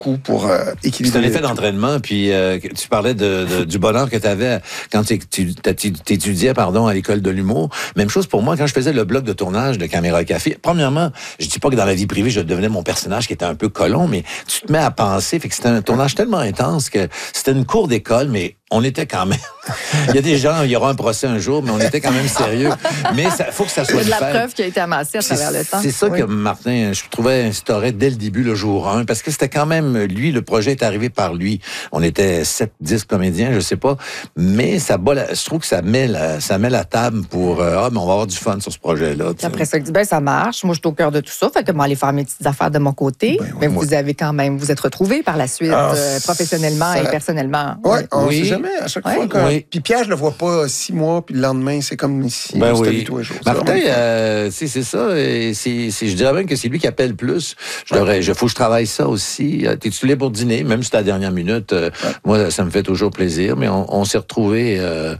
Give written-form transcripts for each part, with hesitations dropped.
coup pour équilibrer. C'est un effet d'entraînement, puis tu parlais du bonheur que tu avais quand tu étudiais à l'école de l'humour. Même chose pour moi, quand je faisais le bloc de tournage de Caméra Café. Premièrement, je dis pas que dans la vie privée, je devenais mon personnage qui était un peu colon, mais tu te mets à penser, fait que c'était un tournage tellement intense que c'était une cour d'école, mais on était quand même... Il y a des gens, il y aura un procès un jour, mais on était quand même sérieux. Mais il faut que ça soit il y a de la preuve qui a été amassée à travers le temps. C'est ça que Martin, je trouvais, instaurait dès le début, le jour 1, parce que c'était quand même, lui, le projet est arrivé par lui. On était 7-10 comédiens, je sais pas, mais je trouve que ça met la table pour, mais on va avoir du fun sur ce projet-là. Puis après ça, il dit, ça marche, moi je suis au cœur de tout ça, fait que moi, aller faire mes petites affaires de mon côté, mais vous avez quand même, vous êtes retrouvés par la suite, professionnellement et personnellement. Oui, jamais, à chaque fois. Puis Pierre, je le vois pas 6 mois, puis le lendemain, c'est comme ici. Oui. Tous les jours. Martin, c'est ça. Je dirais même que c'est lui qui appelle plus. Faut que je travaille ça aussi. T'es-tu libre pour dîner? Même si c'est à la dernière minute. Moi, ça me fait toujours plaisir. Mais on s'est retrouvés.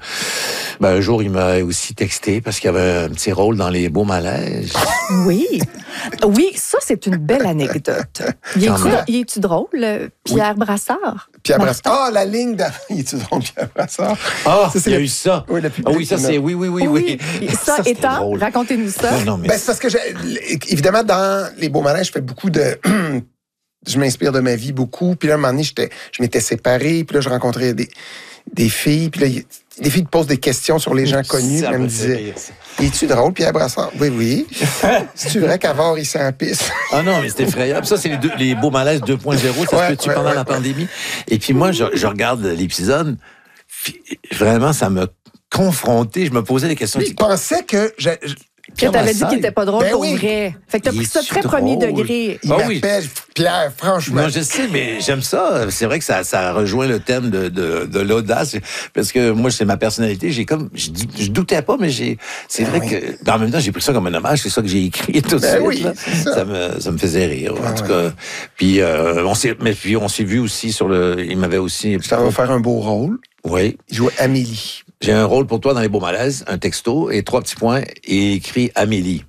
Un jour, il m'a aussi texté parce qu'il y avait un petit rôle dans Les Beaux Malaises. Oui, ça, c'est une belle anecdote. Il est-tu drôle, Pierre Brassard? Pierre Brassard. La ligne d'avant. Il est-tu drôle, Pierre Brassard? Il y a eu ça. Oui, ça, c'est... Oui. Ça étant, racontez-nous ça. C'est parce que, évidemment, dans Les Beaux Malaises, je fais beaucoup de... je m'inspire de ma vie beaucoup. Puis là, à un moment donné, je m'étais séparé. Puis là, je rencontrais des filles. Puis là, des filles te posent des questions sur les gens connus. Elles me disaient, es-tu drôle, Pierre Brassard? Oui. C'est-tu vrai qu'Avard, il s'en pisse? Ah non, mais c'est effrayable. Ça, c'est les Beaux Malaises 2.0. Ça se fait-tu pendant la pandémie? Et puis moi, je regarde l'épisode. Vraiment, ça m'a confronté. Je me posais des questions. Il pensait que... Tu avais dit qu'il n'était pas drôle pour vrai. Fait que tu as pris ça très premier degré. Il m'appelle Pierre, franchement. Non, je sais, mais j'aime ça. C'est vrai que ça rejoint le thème de l'audace. Parce que moi, c'est ma personnalité. Je doutais pas, mais c'est vrai que, en même temps, j'ai pris ça comme un hommage. C'est ça que j'ai écrit tout de suite. Oui, ça me faisait rire, en tout cas. Puis, on s'est vu aussi il m'avait aussi... Ça va faire un beau rôle. Oui. Il jouait Amélie. J'ai un rôle pour toi dans Les Beaux Malaises, un texto et 3 petits points et écrit Amélie.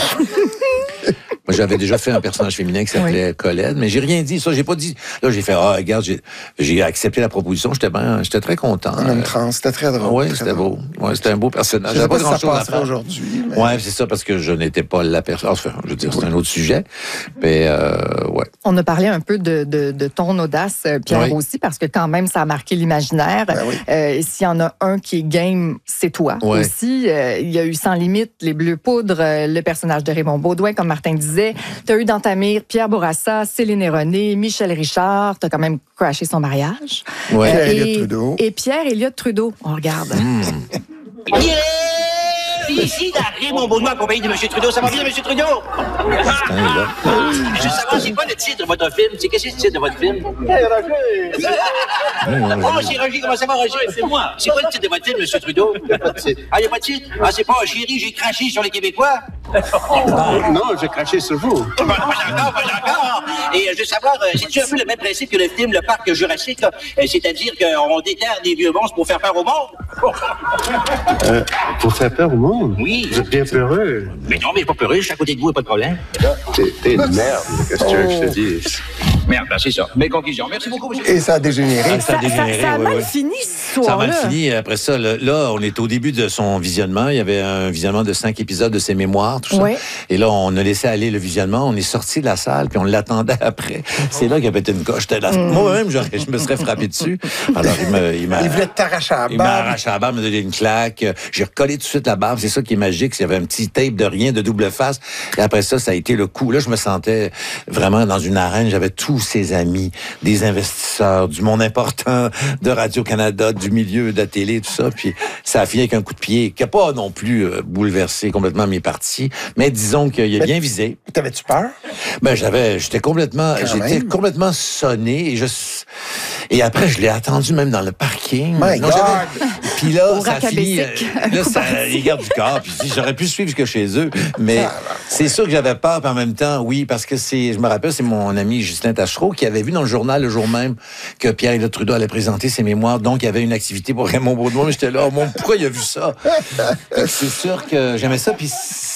Moi, j'avais déjà fait un personnage féminin qui s'appelait Colette, mais j'ai rien dit. Ça, j'ai pas dit. Là, j'ai fait, regarde, j'ai accepté la proposition. J'étais très content. En même temps, c'était très drôle. Oui, c'était beau. Ouais, c'était un beau personnage. J'avais pas grand-chose à faire aujourd'hui. Mais... Oui, c'est ça, parce que je n'étais pas la personne. Enfin, je veux dire, c'est un autre sujet. Mais, ouais. On a parlé un peu de ton audace, Pierre, aussi, parce que quand même, ça a marqué l'imaginaire. S'il y en a un qui est game, c'est toi aussi. Il y a eu Sans limite, Les Bleus Poudres, le personnage de Raymond Beaudoin, comme Martin disait. Tu as eu dans ta mire Pierre Bourassa, Céline et René, Michel Richard. Tu as quand même crashé son mariage. Pierre-Éliott Trudeau. Et Pierre-Éliott Trudeau. On regarde. Ici, Raymond Beaudoin, accompagné de M. Trudeau. Ça va bien, M. Trudeau? Je veux savoir, c'est quoi le titre de votre film? Qu'est-ce que c'est le titre de votre film? Oh, c'est Roger. Comment ça va, Roger? C'est moi. C'est quoi le titre de votre film, M. Trudeau? Il n'y a pas de titre. Ah, il n'y a pas de titre? Ah, c'est pas Chérie, j'ai craché sur les Québécois? Non, j'ai craché sur vous. Pas d'accord. Et je veux savoir, c'est-tu un peu le même principe que le film Le Parc Jurassique, là? C'est-à-dire qu'on déterre des vieux monstres pour faire peur au monde? Pour faire peur au monde? Oui. Vous êtes bien peureux. Mais non, mais je suis pas peureux, je suis à côté de vous, pas de problème. T'es une merde, qu'est-ce que tu veux que je te dise? Merde, c'est ça. Mes conclusions. Merci beaucoup, monsieur. Et ça a dégénéré. Ça a mal fini, ce soir-là. Ça a mal fini. Après ça, là, on est au début de son visionnement. Il y avait un visionnement de 5 épisodes de ses mémoires, tout ça. Et là, on a laissé aller le visionnement. On est sorti de la salle, puis on l'attendait après. C'est là qu'il y avait une coche. Moi-même, je me serais frappé dessus. Alors, il voulait t'arracher à la barbe. Il m'a arraché à la barbe, il m'a donné une claque. J'ai recollé tout de suite la barbe. C'est ça qui est magique. Il y avait un petit tape de rien, de double face. Et après ça a été le coup. Là, je me sentais vraiment dans une arène. J'avais tous ses amis, des investisseurs, du monde important de Radio-Canada, du milieu de la télé, tout ça. Puis ça a fini avec un coup de pied qui n'a pas non plus bouleversé complètement mes parties. Mais disons qu'il a bien visé. T'avais-tu peur? J'étais complètement sonné. Et après, je l'ai attendu même dans le parking. My God! Puis là, ça a fini. Là, les gardes du corps. Puis j'aurais pu suivre jusque chez eux. Mais c'est sûr que j'avais peur. Puis en même temps, oui, parce que je me rappelle, c'est mon ami Justin Tachereau qui avait vu dans le journal le jour même que Pierre-Éliott Trudeau allait présenter ses mémoires. Donc, il y avait une activité pour Raymond Beaudoin. Mais j'étais là, pourquoi il a vu ça? C'est sûr que j'aimais ça. Puis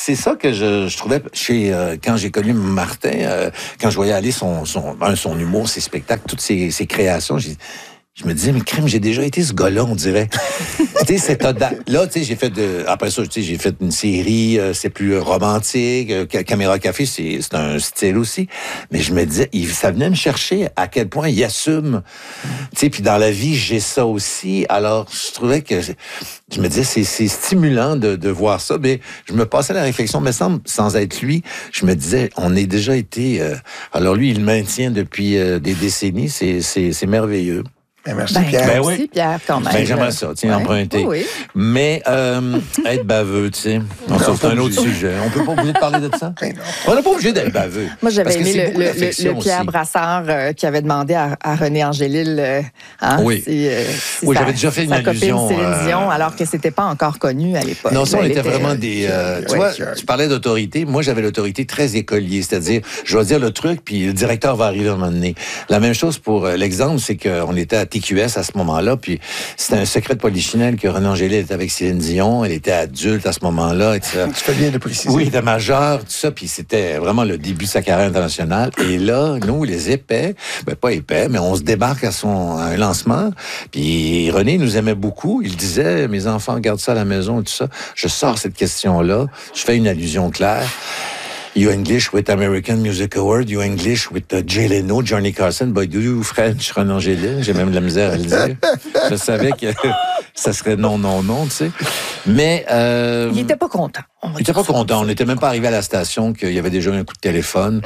c'est ça que je trouvais chez quand j'ai connu Martin, quand je voyais aller son humour, ses spectacles, toutes ses créations, je me disais, mais crème, j'ai déjà été ce gars-là, on dirait. Tu sais, cette audace. Là, tu sais, après ça, tu sais, j'ai fait une série, c'est plus romantique. Caméra Café, c'est un style aussi. Mais je me disais, ça venait me chercher à quel point il assume. Tu sais, puis dans la vie, j'ai ça aussi. Alors, je trouvais que, je me disais, c'est stimulant de voir ça. Mais je me passais la réflexion, mais sans être lui, je me disais, on est déjà été, alors lui, il le maintient depuis des décennies. C'est merveilleux. Merci, Pierre. Ben oui, Pierre, quand même. J'aimerais ça, emprunter. Oui. Mais être baveux, tu sais, c'est un autre sujet. On peut pas obligé de parler de ça? On n'est pas obligé d'être baveux. Moi, j'avais aimé le Pierre Brassard qui avait demandé à René Angélil oui, j'avais déjà fait une allusion. Copine Céline Dion, alors que c'était pas encore connu à l'époque. Non, ça, on était vraiment des... tu vois, tu parlais d'autorité. Moi, j'avais l'autorité très écolier, c'est-à-dire, je vais dire le truc, puis le directeur va arriver à un moment donné. La même chose pour l'exemple, c'est qu'on était à TQS à ce moment-là, puis c'était un secret de Polichinelle que René Angélil était avec Céline Dion, elle était adulte à ce moment-là, etc. Tu fais bien de préciser. Oui, elle était majeure, tout ça, puis c'était vraiment le début de sa carrière internationale. Et là, nous, les épais, pas épais, mais on se débarque à un lancement, puis René nous aimait beaucoup, il disait, mes enfants gardent ça à la maison, et tout ça. Je sors cette question-là, je fais une allusion claire. You English with American Music Award, you English with Jay Leno, Johnny Carson, but do you French, René Angélil? J'ai même de la misère à le dire. Je savais que ça serait non, tu sais. Mais... il était pas content. Il était pas content. On n'était même pas arrivé à la station qu'il y avait déjà eu un coup de téléphone.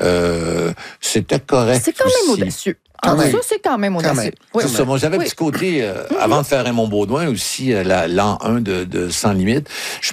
C'était correct. C'est quand même audacieux. Ça, c'est quand même audacieux. Oui, c'est ça. Moi, j'avais un petit côté, avant de faire Raymond Baudouin aussi, l'an 1 de Sans Limite,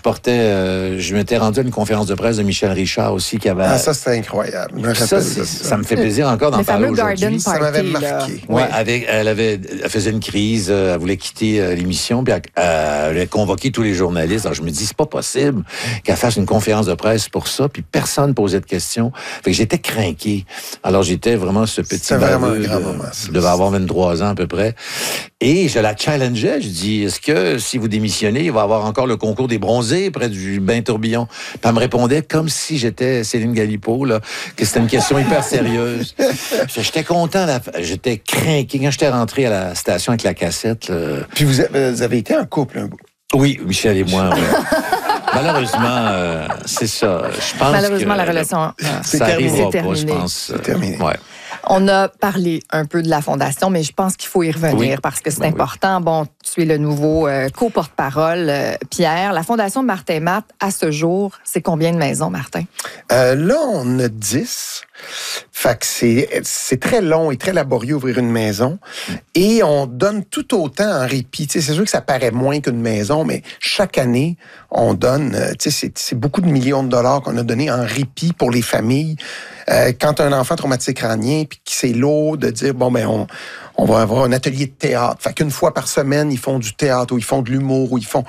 je m'étais rendu à une conférence de presse de Michel Richard aussi qui avait... Ah, ça, c'était incroyable. Ça me fait plaisir encore d'en parler aujourd'hui. Ça m'avait marqué. Ouais, elle faisait une crise, elle voulait quitter l'émission, puis elle avait convoqué tous les journalistes. Alors, je me dis, c'est pas possible qu'elle fasse une conférence de presse pour ça, puis personne posait de questions. Fait que j'étais crinqué. Alors, j'étais vraiment ce petit baveux. Je devais avoir 23 ans à peu près. Et je la challengeais. Je dis, est-ce que si vous démissionnez, il va y avoir encore le concours des bronzés près du bain tourbillon? Puis elle me répondait comme si j'étais Céline Galipo, là, que c'était une question hyper sérieuse. J'étais content. J'étais craqué quand j'étais rentré à la station avec la cassette. Puis vous avez été en couple un bout. Oui, Michel et moi, ouais. Malheureusement, c'est ça. Je pense malheureusement, que la relation, ça arrivera pas, je pense. C'est terminé. Ouais. On a parlé un peu de la Fondation, mais je pense qu'il faut y revenir parce que c'est important. Oui. Bon, tu es le nouveau co-porte-parole, Pierre. La Fondation Martin Matt, à ce jour, c'est combien de maisons, Martin? Là, on a 10. Fait que c'est très long et très laborieux ouvrir une maison. Et on donne tout autant en répit. Tu sais, c'est sûr que ça paraît moins qu'une maison, mais chaque année, on donne... Tu sais, c'est beaucoup de millions de dollars qu'on a donné en répit pour les familles. Quand un enfant traumatisé crânien, puis c'est lourd de dire, bon, ben on va avoir un atelier de théâtre. Fait qu'une fois par semaine, ils font du théâtre, ou ils font de l'humour, ou ils font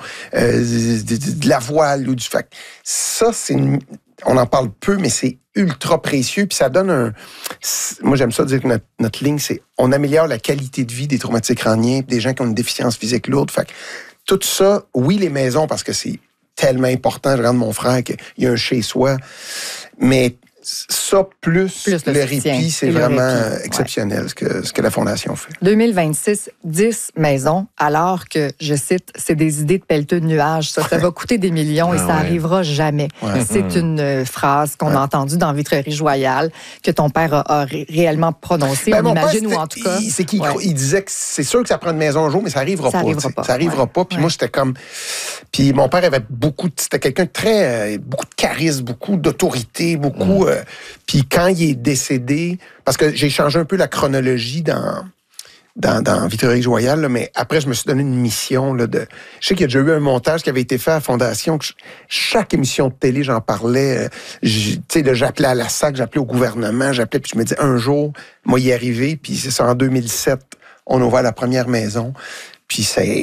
de la voile, ou du... Fait que ça, on en parle peu, mais c'est ultra précieux, puis ça donne moi, j'aime ça dire que notre ligne, c'est on améliore la qualité de vie des traumatisés crâniens, des gens qui ont une déficience physique lourde. Fait que tout ça, oui, les maisons, parce que c'est tellement important. Je regarde mon frère qu'il y a un chez-soi, mais ça, plus le répit, c'est vraiment exceptionnel, ce que la Fondation fait. 2026, 10 maisons, alors que, je cite, c'est des idées de pelleteux de nuages. Ça va coûter des millions et ça n'arrivera jamais. Ouais. C'est une phrase qu'on a entendue dans Vitrerie Joyale, que ton père a réellement prononcée, on imagine, ou en tout cas... Il disait que c'est sûr que ça prend une maison un jour, mais ça n'arrivera pas. Ça n'arrivera pas. Puis moi, j'étais comme... Puis mon père avait c'était quelqu'un de très... beaucoup de charisme, beaucoup d'autorité, beaucoup... Puis quand il est décédé, parce que j'ai changé un peu la chronologie dans Vitrerie Joyale, là, mais après, je me suis donné une mission. Là, je sais qu'il y a déjà eu un montage qui avait été fait à la Fondation. Chaque émission de télé, j'en parlais. J'appelais à la SAC, j'appelais au gouvernement, puis je me disais, un jour, moi, y arriver. Puis c'est ça, en 2007, on a ouvert la première maison. Puis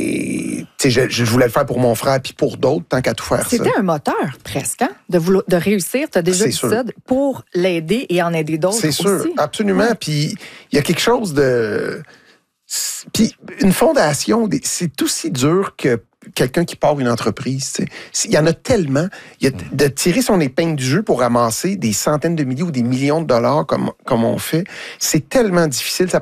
je voulais le faire pour mon frère puis pour d'autres, tant qu'à tout faire. C'était un moteur, presque, hein? De réussir. Tu as déjà dit ça, pour l'aider et en aider d'autres aussi. C'est sûr, absolument. Ouais. Puis il y a quelque chose de... Puis une fondation, c'est aussi dur que quelqu'un qui part une entreprise. Il y en a tellement. De tirer son épingle du jeu pour ramasser des centaines de milliers ou des millions de dollars comme on fait, c'est tellement difficile. Ça